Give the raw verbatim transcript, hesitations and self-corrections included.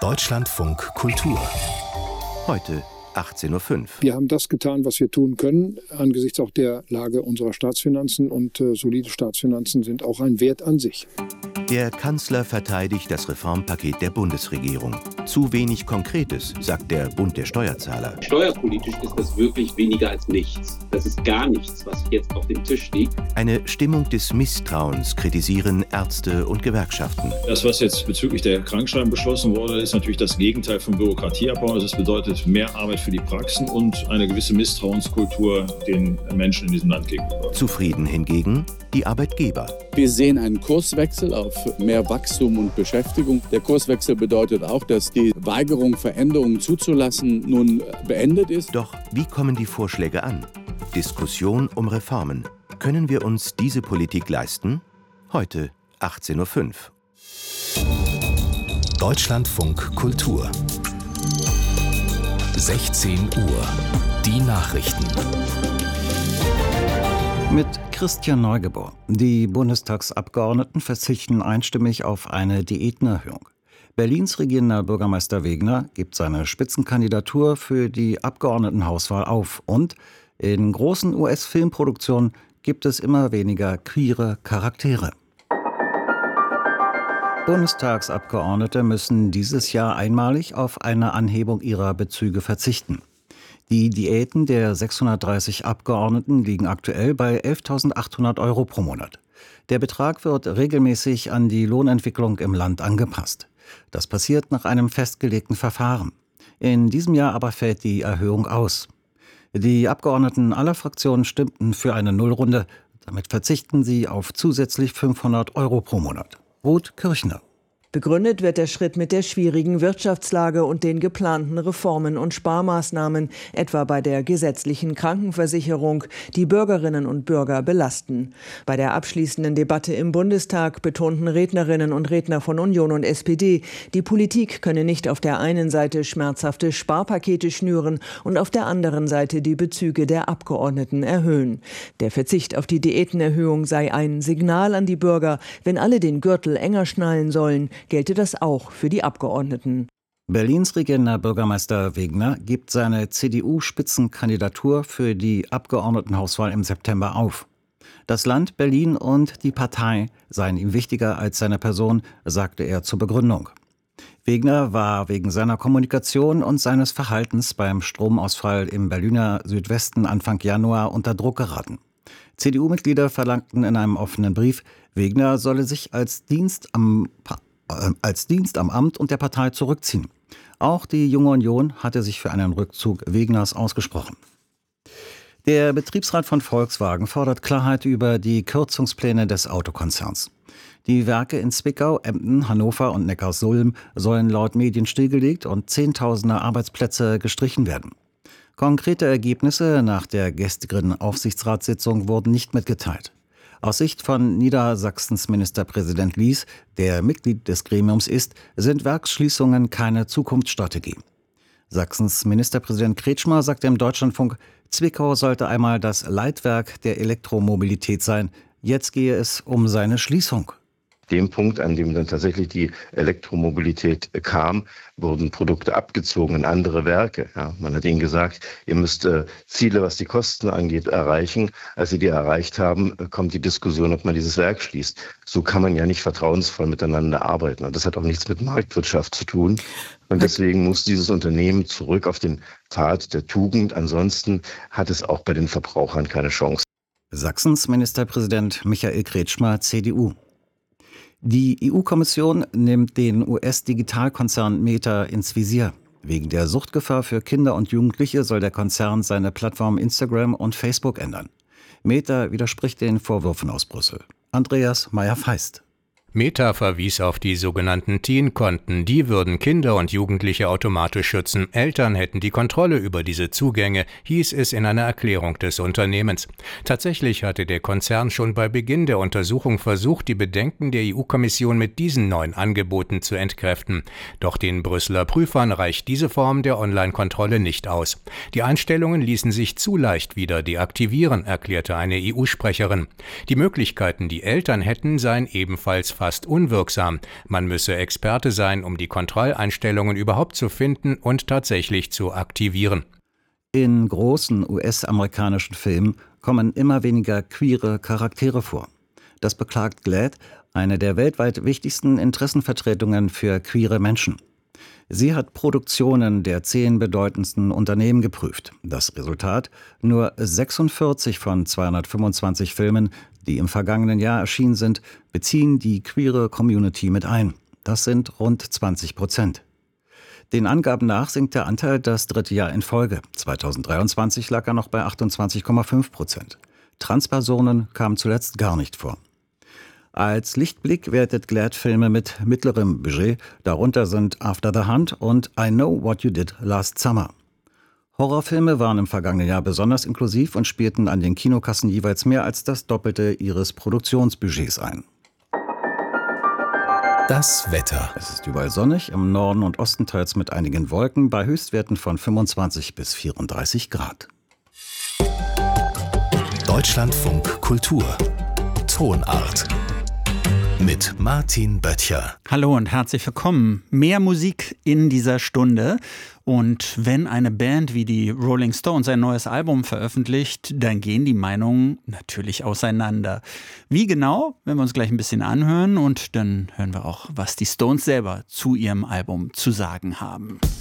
Deutschlandfunk Kultur. Heute achtzehn Uhr fünf. Wir haben das getan, was wir tun können, angesichts auch der Lage unserer Staatsfinanzen. Und äh, solide Staatsfinanzen sind auch ein Wert an sich. Der Kanzler verteidigt das Reformpaket der Bundesregierung. Zu wenig Konkretes, sagt der Bund der Steuerzahler. Steuerpolitisch ist das wirklich weniger als nichts. Das ist gar nichts, was jetzt auf dem Tisch liegt. Eine Stimmung des Misstrauens kritisieren Ärzte und Gewerkschaften. Das, was jetzt bezüglich der Krankensteuern beschlossen wurde, ist natürlich das Gegenteil von Bürokratieabbau. Also es bedeutet mehr Arbeit für die Praxen und eine gewisse Misstrauenskultur den Menschen in diesem Land gegenüber. Zufrieden hingegen die Arbeitgeber. Wir sehen einen Kurswechsel auf mehr Wachstum und Beschäftigung. Der Kurswechsel bedeutet auch, dass die Weigerung, Veränderungen zuzulassen, nun beendet ist. Doch wie kommen die Vorschläge an? Diskussion um Reformen. Können wir uns diese Politik leisten? Heute achtzehn Uhr fünf. Deutschlandfunk Kultur. sechzehn Uhr. Die Nachrichten. Mit Christian Neugebauer. Die Bundestagsabgeordneten verzichten einstimmig auf eine Diätenerhöhung. Berlins regierender Bürgermeister Wegner gibt seine Spitzenkandidatur für die Abgeordnetenhauswahl auf. Und in großen U S-Filmproduktionen gibt es immer weniger queere Charaktere. Bundestagsabgeordnete müssen dieses Jahr einmalig auf eine Anhebung ihrer Bezüge verzichten. Die Diäten der sechshundertdreißig Abgeordneten liegen aktuell bei elftausendachthundert Euro pro Monat. Der Betrag wird regelmäßig an die Lohnentwicklung im Land angepasst. Das passiert nach einem festgelegten Verfahren. In diesem Jahr aber fällt die Erhöhung aus. Die Abgeordneten aller Fraktionen stimmten für eine Nullrunde. Damit verzichten sie auf zusätzlich fünfhundert Euro pro Monat. Ruth Kirchner. Begründet wird der Schritt mit der schwierigen Wirtschaftslage und den geplanten Reformen und Sparmaßnahmen, etwa bei der gesetzlichen Krankenversicherung, die Bürgerinnen und Bürger belasten. Bei der abschließenden Debatte im Bundestag betonten Rednerinnen und Redner von Union und S P D, die Politik könne nicht auf der einen Seite schmerzhafte Sparpakete schnüren und auf der anderen Seite die Bezüge der Abgeordneten erhöhen. Der Verzicht auf die Diätenerhöhung sei ein Signal an die Bürger, wenn alle den Gürtel enger schnallen sollen, gelte das auch für die Abgeordneten. Berlins regierender Bürgermeister Wegner gibt seine C D U-Spitzenkandidatur für die Abgeordnetenhauswahl im September auf. Das Land Berlin und die Partei seien ihm wichtiger als seine Person, sagte er zur Begründung. Wegner war wegen seiner Kommunikation und seines Verhaltens beim Stromausfall im Berliner Südwesten Anfang Januar unter Druck geraten. C D U-Mitglieder verlangten in einem offenen Brief, Wegner solle sich als Dienst am als Dienst am Amt und der Partei zurückziehen. Auch die Junge Union hatte sich für einen Rückzug Wegners ausgesprochen. Der Betriebsrat von Volkswagen fordert Klarheit über die Kürzungspläne des Autokonzerns. Die Werke in Zwickau, Emden, Hannover und Neckarsulm sollen laut Medien stillgelegt und Zehntausende Arbeitsplätze gestrichen werden. Konkrete Ergebnisse nach der gestrigen Aufsichtsratssitzung wurden nicht mitgeteilt. Aus Sicht von Niedersachsens Ministerpräsident Lies, der Mitglied des Gremiums ist, sind Werksschließungen keine Zukunftsstrategie. Sachsens Ministerpräsident Kretschmer sagte im Deutschlandfunk, Zwickau sollte einmal das Leitwerk der Elektromobilität sein. Jetzt gehe es um seine Schließung. Dem Punkt, an dem dann tatsächlich die Elektromobilität kam, wurden Produkte abgezogen in andere Werke. Ja, man hat ihnen gesagt, ihr müsst äh, Ziele, was die Kosten angeht, erreichen. Als sie die erreicht haben, kommt die Diskussion, ob man dieses Werk schließt. So kann man ja nicht vertrauensvoll miteinander arbeiten. Und das hat auch nichts mit Marktwirtschaft zu tun. Und deswegen muss dieses Unternehmen zurück auf den Pfad der Tugend. Ansonsten hat es auch bei den Verbrauchern keine Chance. Sachsens Ministerpräsident Michael Kretschmer, C D U. Die E U-Kommission nimmt den U S-Digitalkonzern Meta ins Visier. Wegen der Suchtgefahr für Kinder und Jugendliche soll der Konzern seine Plattformen Instagram und Facebook ändern. Meta widerspricht den Vorwürfen aus Brüssel. Andreas Meyer-Feist. Meta verwies auf die sogenannten Teen-Konten. Die würden Kinder und Jugendliche automatisch schützen. Eltern hätten die Kontrolle über diese Zugänge, hieß es in einer Erklärung des Unternehmens. Tatsächlich hatte der Konzern schon bei Beginn der Untersuchung versucht, die Bedenken der E U-Kommission mit diesen neuen Angeboten zu entkräften. Doch den Brüsseler Prüfern reicht diese Form der Online-Kontrolle nicht aus. Die Einstellungen ließen sich zu leicht wieder deaktivieren, erklärte eine E U-Sprecherin. Die Möglichkeiten, die Eltern hätten, seien ebenfalls fast unwirksam. Man müsse Experte sein, um die Kontrolleinstellungen überhaupt zu finden und tatsächlich zu aktivieren. In großen U S-amerikanischen Filmen kommen immer weniger queere Charaktere vor. Das beklagt GLAAD, eine der weltweit wichtigsten Interessenvertretungen für queere Menschen. Sie hat Produktionen der zehn bedeutendsten Unternehmen geprüft. Das Resultat: nur sechsundvierzig von zweihundertfünfundzwanzig Filmen, die im vergangenen Jahr erschienen sind, beziehen die queere Community mit ein. Das sind rund zwanzig Prozent. Den Angaben nach sinkt der Anteil das dritte Jahr in Folge. zweitausenddreiundzwanzig lag er noch bei achtundzwanzig Komma fünf Prozent. Transpersonen kamen zuletzt gar nicht vor. Als Lichtblick wertet GLAAD Filme mit mittlerem Budget. Darunter sind After the Hunt und I Know What You Did Last Summer. Horrorfilme waren im vergangenen Jahr besonders inklusiv und spielten an den Kinokassen jeweils mehr als das Doppelte ihres Produktionsbudgets ein. Das Wetter. Es ist überall sonnig, im Norden und Osten teils mit einigen Wolken, bei Höchstwerten von fünfundzwanzig bis vierunddreißig Grad. Deutschlandfunk Kultur. Tonart. Mit Martin Böttcher. Hallo und herzlich willkommen. Mehr Musik in dieser Stunde. Und wenn eine Band wie die Rolling Stones ein neues Album veröffentlicht, dann gehen die Meinungen natürlich auseinander. Wie genau, werden wir uns gleich ein bisschen anhören und dann hören wir auch, was die Stones selber zu ihrem Album zu sagen haben.